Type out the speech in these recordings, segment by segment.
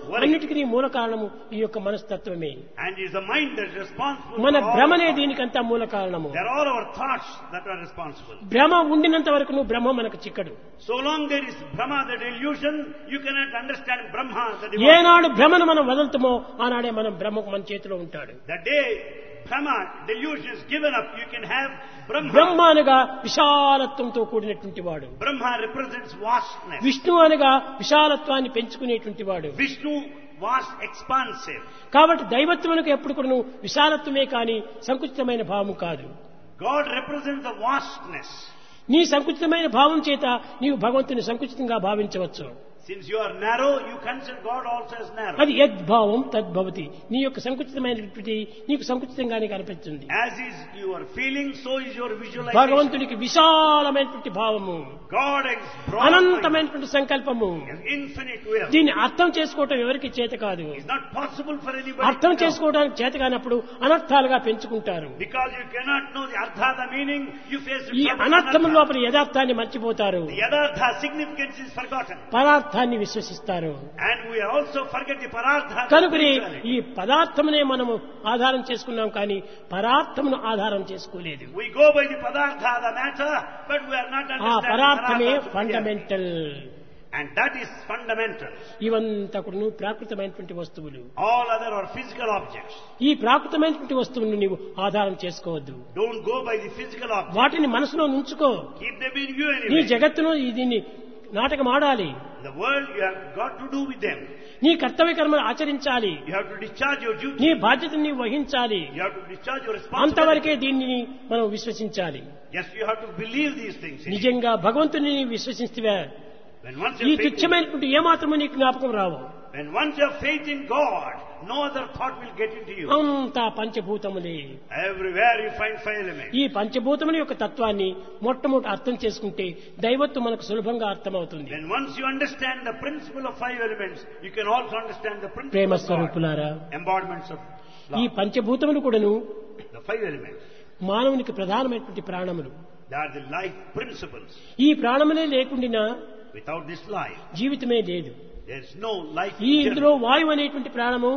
అన్నిటికీ మూల కారణము ఈ యొక్క మనస్తత్వమే. And it is the mind that is responsible మన for all భ్రమనే our thoughts. దీనికంతా మూల కారణము. They are all our thoughts that are responsible. భ్రమ ఉండినంత వరకు నువ్వు బ్రహ్మ మనకు చిక్కడు. So long there is Brahma, the delusion, you cannot understand Brahma, the divine. ఏనాడు భ్రమను మనం వదులుతామో ఆనాడే మనం బ్రహ్మకు మన చేతిలో ఉంటాడు. The day Brahma delusion is given up, you can have Brahma. బ్రహ్మ అనగా విశాలత్వంతో కూడినటువంటి వాడు. Brahma represents vastness. విష్ణు అనగా విశాలత్వాన్ని పెంచుకునేటువంటి వాడు. Vishnu vast, expansive. కాబట్టి దైవత్వమునకు ఎప్పుడు కూడా నువ్వు విశాలత్వమే కానీ సంకుచితమైన భావము కాదు. God represents the vastness. నీ సంకుచితమైన భావం చేత నీవు భగవంతుని సంకుచితంగా భావించవచ్చు. Since you are narrow, you consider God also as narrow. అది యద్భావం తద్భవతి. నీ యొక్క సంకుచితమైనటువంటి నీకు సంకుచితంగానే కనిపిస్తుంది. As is your feeling, so is your visualization. భగవంతునికి విశాలమైనటువంటి భావము, God is broad, అనంతమైనటువంటి సంకల్పము. infinite will. దీన్ని అర్థం చేసుకోవటం ఎవరికి చేత కాదు. It's not possible for anybody అర్థం to know. చేసుకోవడానికి చేత కానప్పుడు అనర్థాలుగా పెంచుకుంటారు. Because you cannot know the artha, the meaning, you face ఈ trouble with అనర్థం anartha. లోపల యథార్థాన్ని మర్చిపోతారు. The yadartha significance is forgotten. పదార్థాన్ని విశ్వసిస్తారు. And we also forget the parartha. కనుకని ఈ పదార్థమునే మనము ఆధారం చేసుకున్నాం కానీ పరార్థమును ఆధారం చేసుకోలేదు. We go by the padartha, the matter, but we are not ఆ understanding పరార్థమే parartha to be fundamental. And that is fundamental. ఇవంతా కూడా ప్రాకృతమైనటువంటి వస్తువులు. All other are physical objects. ఈ ప్రాకృతమైనటువంటి వస్తువులను నీవు ఆధారం చేసుకోవద్దు. Don't go by the physical objects. వాటిని మనసులో ఉంచుకో. Keep them in view నీ anyway. జగత్తును దీన్ని నాటకం ఆడాలి. The world, you have got to do with them. నీ కర్తవ్య కర్మలు ఆచరించాలి. You have to discharge your duty. నీ బాధ్యతను నీవు వహించాలి. You have to discharge your responsibility. అంతవరకే దీన్ని మనం విశ్వసించాలి. Yes, you have to believe these things. నిజంగా భగవంతుని నీవు విశ్వసిస్తే When once ఈ you have faith in, తుచ్చమైనటువంటి ఏమాత్రము నీకు జ్ఞాపకం రావు. when once you have faith in God, no other thought will get into you. అంతా పంచభూతములే. Everywhere you find five elements. ఈ పంచభూతముల యొక్క తత్వాన్ని మొట్టమొదటి అర్థం చేసుకుంటే దైవత్వం మనకు సులభంగా అర్థమవుతుంది. When once you understand the principle of five elements, you can also understand the principle Prema of God. స్వరూపులారా, Embodiments of ఈ love. పంచభూతములు కూడాను The five elements. మానవునికి ప్రధానమైనటువంటి ప్రాణములు. They are the life principles. ఈ ప్రాణములే లేకుండా Without this life, జీవితమే లేదు. there is no life. ఈ in ఇందులో general. వాయువు అనేటువంటి ప్రాణము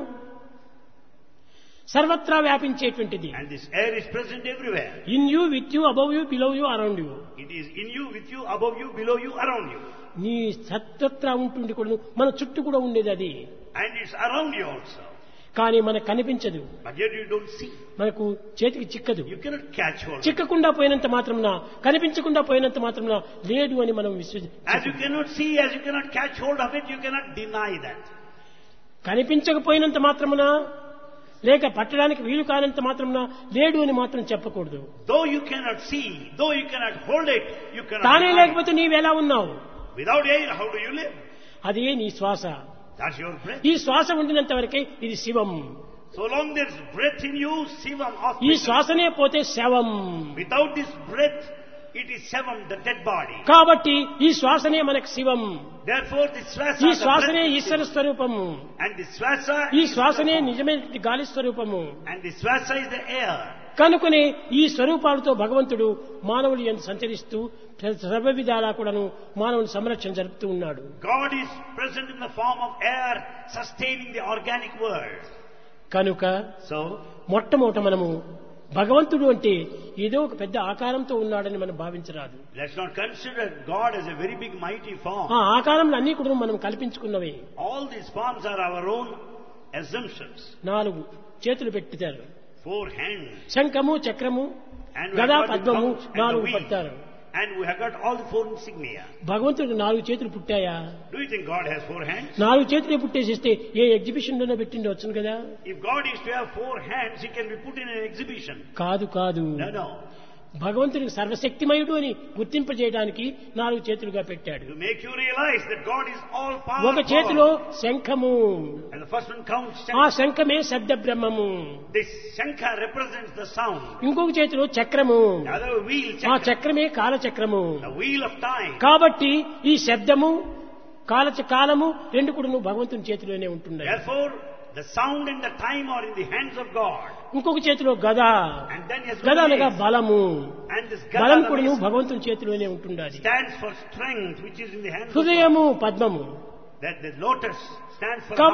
సర్వత్రా వ్యాపించేటువంటిది. And this air is present everywhere. In you, with you, above you, below you, around you. It is in you, with you, above you, below you, around you. నీ సర్వత్రా ఉంటుంది కూడా మన చుట్టూ కూడా ఉండేది అది. And it's around you also. కానీ మనకు కనిపించదు, But yet you don't see. మనకు చేతికి చిక్కదు. You cannot catch hold of it. చిక్కకుండా పోయినంత మాత్రమున, కనిపించకుండా పోయినంత మాత్రమున లేదు అని మనం As you cannot see, as you cannot catch hold of it, you cannot deny that. కనిపించకపోయినంత మాత్రమున లేక పట్టడానికి వీలు కానంత మాత్రమున లేడు అని మాత్రం చెప్పకూడదు. Though you cannot see, though you cannot hold it, you cannot తానే deny it. లేకపోతే నీవెలా ఉన్నావు? Without air, how do you live? అదే నీ శ్వాస. That's your breath. ఈ శ్వాస ఉండినంత వరకే ఇది శివం. So long there's breath in you, Sivam, ఈ auspicious. శ్వాసనే పోతే శవం. Without this breath, it is Sivam, the dead body. కాబట్టి ఈ శ్వాసనే మనకు శివం. Therefore, the swasa, ఈ the శ్వాసనే breath is Eshwara Sivam. స్వరూపము. And the swasa, ఈ is శ్వాసనే the form. నిజమైన గాలి స్వరూపము. And the swasa is the air. కనుకనే ఈ స్వరూపాలతో భగవంతుడు మానవులు ఎందు సంచరిస్తూ సర్వ విధాలా కూడాను మానవుని సంరక్షణ జరుపుతూ ఉన్నాడు. God is present in the form of air, sustaining the organic world. కనుక So, మొట్టమొదట మనము భగవంతుడు అంటే ఏదో ఒక పెద్ద ఆకారంతో ఉన్నాడని మనం భావించరాదు. let's not consider God as a very big, mighty form. ఆ ఆకారంలో అన్ని కూడా మనం కల్పించుకున్నవే. All these forms are our own assumptions. 4 చేతులు పెట్టారు, 4 hands. శంఖము, చక్రము, And we గదా, have got the పద్మము couch and the 4 wheel. పట్టారు. And we have got all the 4 insignia. భగవంతుడికి 4 చేతులు పుట్టాయా? Do you think God has 4 hands? 4 చేతులు పుట్టేసిస్తే ఏ ఎగ్జిబిషన్ లోనే పెట్టిండి వచ్చును కదా. If God is to have 4 hands, He can be put in an exhibition. కాదు కాదు, No, no. భగవంతుడికి సర్వశక్తిమయుడు అని గుర్తింపజేయడానికి 4 చేతులుగా పెట్టాడు. To make you realize that God is all ఒక చేతిలో powerful. శంఖము, And the first one counts ఆ Shankha. శంఖమే శబ్ద బ్రహ్మము. This Shankha represents the sound. ఇంకొక చేతిలో చక్రము, The other wheel ఆ Chakra. చక్రమే కాలచక్రము. The wheel of time. కాబట్టి ఈ శబ్దము కాలము రెండు కూడా నువ్వు భగవంతుని చేతిలోనే ఉంటున్నాయి. Therefore, the sound and the time are in the hands of God. ఇంకొక చేతిలో గద, And then yes, గద అనగా బలము, and this బలం Gada కూడా నువ్వు is- భగవంతుని చేతిలోనే ఉంటుండాలి. stands for strength, which is in the hands of God. హృదయము, పద్మము. That the lotus stands for